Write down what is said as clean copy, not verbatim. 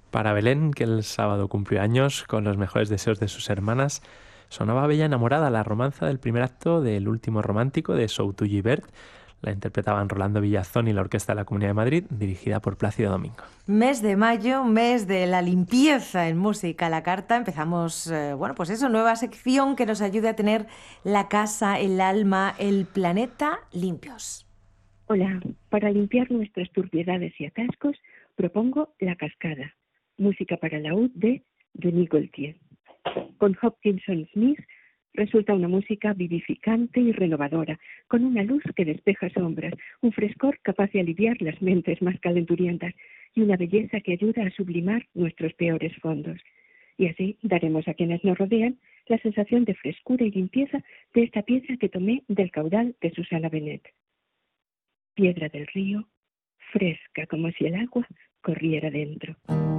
Para Belén, que el sábado cumplió años, con los mejores deseos de sus hermanas, sonaba Bella enamorada, la romanza del primer acto del Último Romántico de Soutullo y Bert. La interpretaban Rolando Villazón y la Orquesta de la Comunidad de Madrid, dirigida por Plácido Domingo. Mes de mayo, mes de la limpieza en música a la carta. Empezamos, bueno, pues eso, nueva sección que nos ayude a tener la casa, el alma, el planeta limpios. Hola, para limpiar nuestras turbiedades y atascos, propongo La Cascada, música para laúd de Denis Gaultier. Con Hopkinson Smith resulta una música vivificante y renovadora, con una luz que despeja sombras, un frescor capaz de aliviar las mentes más calenturientas y una belleza que ayuda a sublimar nuestros peores fondos. Y así daremos a quienes nos rodean la sensación de frescura y limpieza de esta pieza que tomé del caudal de Susana Benet. Piedra del río, fresca como si el agua corriera dentro.